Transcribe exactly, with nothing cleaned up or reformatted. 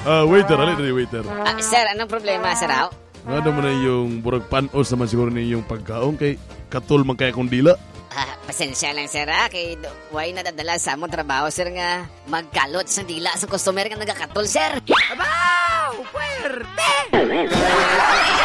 Ah, waiter, alin na waiter. Ah, sir, anong problema, sir? Aw? Ano mo na yung burag panos naman siguro na yung pagkaon kay katul man kaya kung dila. Ah, pasensya lang, sir, ha? Kay way nadadala sa among trabaho, sir, nga magkalot sa dila sa customer nga nagakatol, sir. Abaw! Puwerte!